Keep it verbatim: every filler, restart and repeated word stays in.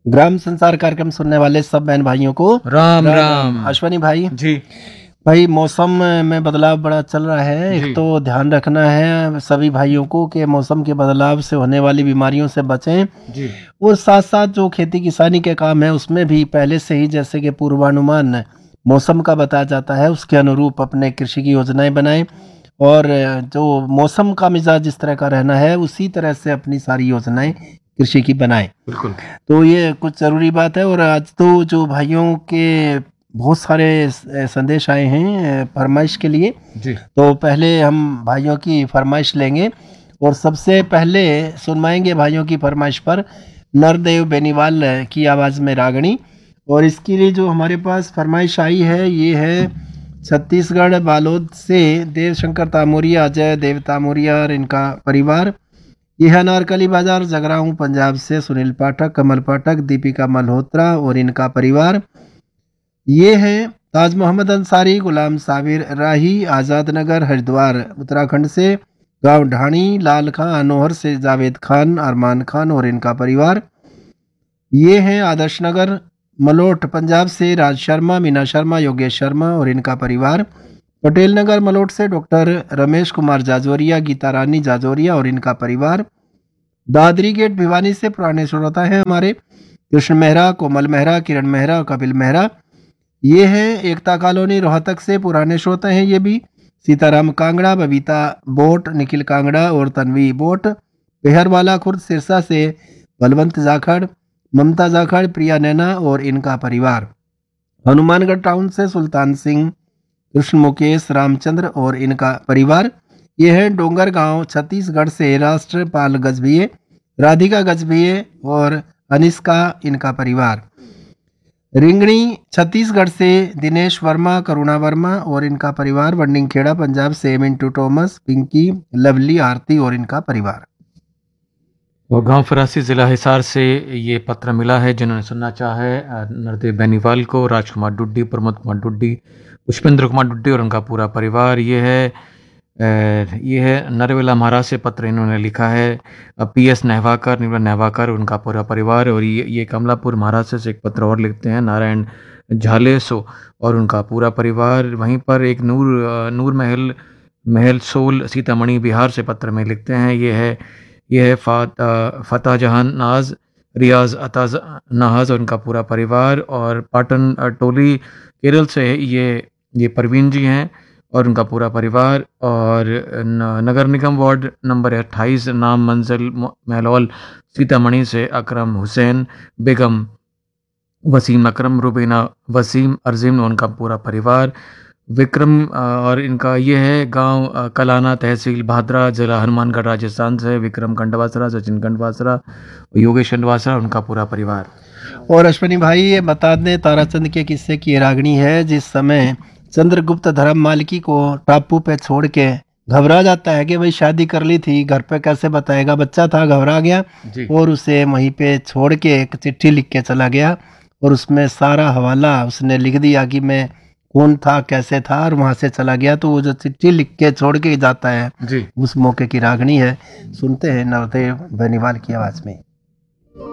ग्राम संसार कार्यक्रम सुनने वाले सब बहन भाइयों को राम राम। अश्वनी भाई जी भाई मौसम में बदलाव बड़ा चल रहा है। जी एक तो ध्यान रखना है सभी भाइयों को कि मौसम के बदलाव से होने वाली बीमारियों से बचें, जी और साथ साथ जो खेती किसानी के काम है उसमें भी पहले से ही जैसे कि पूर्वानुमान मौसम का बताया जाता है उसके अनुरूप अपने कृषि की योजनाएं बनाएं, और जो मौसम का मिजाज जिस तरह का रहना है उसी तरह से अपनी सारी योजनाएं कृषि की बनाएं। बिल्कुल। तो ये कुछ ज़रूरी बात है। और आज तो जो भाइयों के बहुत सारे स- संदेश आए हैं फरमाइश के लिए, जी तो पहले हम भाइयों की फरमाइश लेंगे और सबसे पहले सुनवाएंगे भाइयों की फरमाइश पर नरदेव बेनीवाल की आवाज़ में रागनी। और इसके लिए जो हमारे पास फरमाइश आई है ये है छत्तीसगढ़ बालोद से देवशंकर तामोरिया, अजय देव तामोरिया और इनका परिवार। यह अनारकली बाजार जगराऊं पंजाब से सुनील पाठक, कमल पाठक, दीपिका मल्होत्रा और इनका परिवार। ये हैं ताज मोहम्मद अंसारी, गुलाम साबिर राही, आज़ाद नगर हरिद्वार उत्तराखंड से, गांव ढाणी लाल खां अनोहर से जावेद खान, अरमान खान और इनका परिवार। ये हैं आदर्श नगर मलोट पंजाब से राज शर्मा, मीना शर्मा, योगेश शर्मा और इनका परिवार। पटेल नगर मलोट से डॉक्टर रमेश कुमार जाजोरिया, गीता रानी जाजोरिया और इनका परिवार। दादरी गेट भिवानी से पुराने श्रोता हैं हमारे कृष्ण मेहरा, कोमल मेहरा, किरण मेहरा और कपिल मेहरा। ये हैं एकता कॉलोनी रोहतक से पुराने श्रोता हैं ये भी। सीताराम कांगड़ा, बबीता बोट, निखिल कांगड़ा और तन्वी बोट। पेहरवाला खुर्द सिरसा से बलवंत जाखड़, ममता जाखड़, प्रिया नैना और इनका परिवार। हनुमानगढ़ टाउन से सुल्तान सिंह, कृष्ण मुकेश, रामचंद्र और इनका परिवार। ये है डोंगर गांव छत्तीसगढ़ से राष्ट्रपाल गजभिये, राधिका गजभिये और अनिष्का इनका परिवार। रिंगणी छत्तीसगढ़ से दिनेश वर्मा, करुणा वर्मा और इनका परिवार। बंडिंग खेड़ा पंजाब से मिंटू टॉमस, पिंकी, लवली, आरती और इनका परिवार। और गांव फरासी जिला हिसार से ये पत्र मिला है जिन्होंने सुनना चाहा है नरदेव बेनीवाल को, राजकुमार डुड्डी, प्रमोद कुमार डुड्डी, पुष्पेंद्र कुमार डुड्डी और उनका पूरा परिवार। ये है ये है नरवेला महाराज से पत्र इन्होंने लिखा है। पी एस नेहवाकर, निर्मला नेहवाकर, उनका पूरा परिवार। और ये ये कमलापुर महाराष्ट्र से एक पत्र और लिखते हैं नारायण झालेसो और उनका पूरा परिवार। वहीं पर एक नूर नूर महल महल सोल सीतामढ़ी बिहार से पत्र में लिखते हैं। ये है ये है फात फतेह जहान नाज, रियाज अताज नहाज और उनका पूरा परिवार। और पाटन टोली केरल से ये ये परवीन जी हैं और उनका पूरा परिवार। और नगर निगम वार्ड नंबर अट्ठाईस नाम मंजिल महलौल सीतामढ़ी से अकरम हुसैन, बेगम वसीम अकरम, रुबीना वसीम, अर्जिम और उनका पूरा परिवार। विक्रम और इनका ये है गांव कलाना, तहसील भादरा, जिला हनुमानगढ़ राजस्थान से विक्रम खंडवासरा, सचिन खंडवासरा, योगेश खंडवासरा उनका पूरा परिवार। और अश्वनी भाई ये बता दें ताराचंद के किस्से की रागनी है। जिस समय चंद्रगुप्त धर्म मालिकी को टापू पे छोड़ के घबरा जाता है कि भाई शादी कर ली थी, घर पे कैसे बताएगा, बच्चा था, घबरा गया जी। और उसे वहीं पे छोड़ के एक चिट्ठी लिख के चला गया और उसमें सारा हवाला उसने लिख दिया कि मैं कौन था, कैसे था, और वहां से चला गया। तो वो जो चिट्ठी लिख के छोड़ के जाता है जी उस मौके की रागनी है। सुनते हैं नरदेव बेनीवाल की आवाज में।